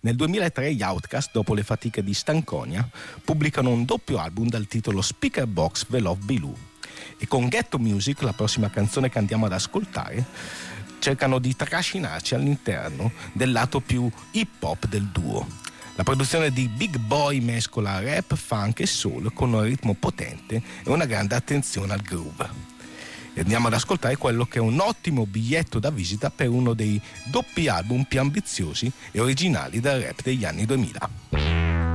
Nel 2003 gli Outkast, dopo le fatiche di Stanconia, pubblicano un doppio album dal titolo Speaker Box The Love Below. E con Ghetto Music, la prossima canzone che andiamo ad ascoltare, cercano di trascinarci all'interno del lato più hip hop del duo. La produzione di Big Boy mescola rap, funk e soul con un ritmo potente e una grande attenzione al groove. E andiamo ad ascoltare quello che è un ottimo biglietto da visita per uno dei doppi album più ambiziosi e originali del rap degli anni 2000.